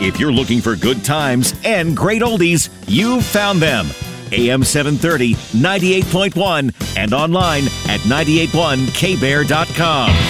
If you're looking for good times and great oldies, you've found them. AM 730, 98.1, and online at 981kbear.com.